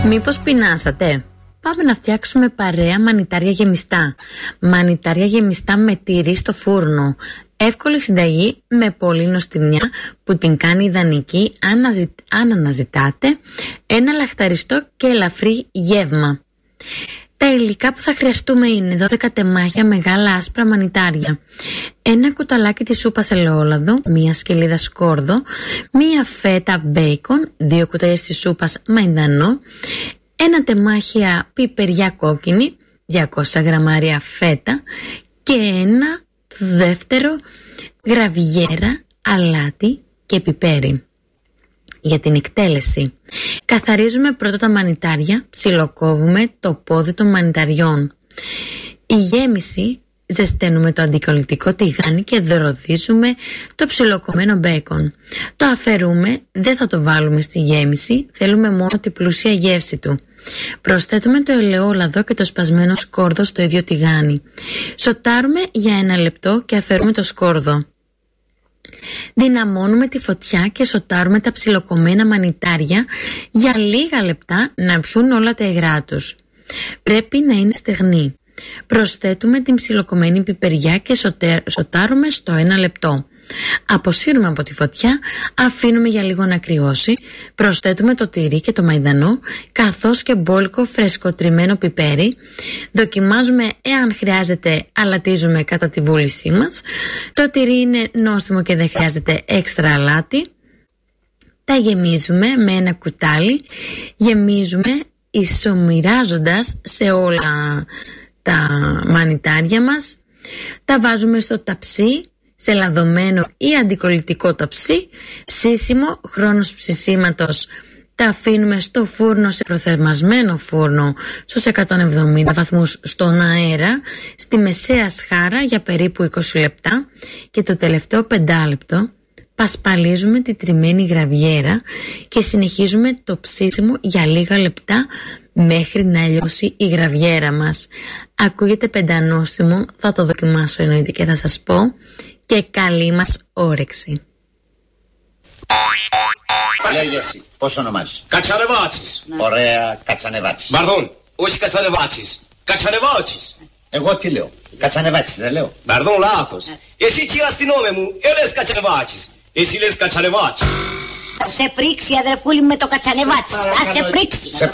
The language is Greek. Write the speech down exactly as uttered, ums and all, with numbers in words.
Μήπως πεινάσατε? Πάμε να φτιάξουμε παρέα μανιτάρια γεμιστά. Μανιτάρια γεμιστά με τυρί στο φούρνο. Εύκολη συνταγή με πολύ νοστιμιά που την κάνει ιδανική αν, αναζη... αν αναζητάτε ένα λαχταριστό και ελαφρύ γεύμα. Τα υλικά που θα χρειαστούμε είναι δώδεκα τεμάχια μεγάλα άσπρα μανιτάρια, ένα κουταλάκι της σούπας ελαιόλαδο, μία σκελίδα σκόρδο, μία φέτα μπέικον, δύο κουταλιές της σούπας μαϊντανό, ένα τεμάχια πιπεριά κόκκινη, διακόσια γραμμάρια φέτα και ένα δεύτερο γραβιέρα, αλάτι και πιπέρι. Για την εκτέλεση, καθαρίζουμε πρώτα τα μανιτάρια, ψιλοκόβουμε το πόδι των μανιταριών. Η γέμιση, ζεσταίνουμε το αντικολλητικό τηγάνι και δροδίζουμε το ψιλοκομμένο μπέικον. Το αφαιρούμε, δεν θα το βάλουμε στη γέμιση, θέλουμε μόνο την πλούσια γεύση του. Προσθέτουμε το ελαιόλαδο και το σπασμένο σκόρδο στο ίδιο τηγάνι. Σοτάρουμε για ένα λεπτό και αφαιρούμε το σκόρδο. Δυναμώνουμε τη φωτιά και σοτάρουμε τα ψιλοκομμένα μανιτάρια για λίγα λεπτά να πιούν όλα τα υγρά τους. Πρέπει να είναι στεγνή. Προσθέτουμε την ψιλοκομμένη πιπεριά και σοτάρουμε στο ένα λεπτό. Αποσύρουμε από τη φωτιά, αφήνουμε για λίγο να κρυώσει, προσθέτουμε το τυρί και το μαϊντανό καθώς και μπόλικο φρεσκοτριμμένο πιπέρι. Δοκιμάζουμε εάν χρειάζεται, αλατίζουμε κατά τη βούλησή μας. Το τυρί είναι νόστιμο και δεν χρειάζεται έξτρα αλάτι. Τα γεμίζουμε με ένα κουτάλι, γεμίζουμε ισομοιράζοντας σε όλα τα μανιτάρια μας. Τα βάζουμε στο ταψί, σε λαδωμένο ή αντικολλητικό ταψί, ψήσιμο, χρόνος ψησίματος. Τα αφήνουμε στο φούρνο, σε προθερμασμένο φούρνο στους εκατόν εβδομήντα βαθμούς στον αέρα, στη μεσαία σχάρα για περίπου είκοσι λεπτά και το τελευταίο πεντάλεπτο πασπαλίζουμε τη τριμμένη γραβιέρα και συνεχίζουμε το ψήσιμο για λίγα λεπτά μέχρι να λιώσει η γραβιέρα μας. Ακούγεται πεντανόστιμο, θα το δοκιμάσω εννοείται και θα σας πω. Και καλή μας όρεξη. Λέγε εσύ, πώς ονομάζεις? Κατσανεβάτσης. Ωραία, Κατσανεβάτσης. Μπαρδόν, όχι Κατσανεβάτσης. Κατσανεβάτσης. Εγώ τι λέω? Κατσανεβάτσης δεν λέω? Μπαρδόν, λάθος. Εσύ τι αστυνόμε μου, έλες Κατσανεβάτσης. Εσύ λες Κατσανεβάτσης. Θα σε πρίξει αδερφούλη με το Κατσανεβάτσι. Θα σε πρίξει.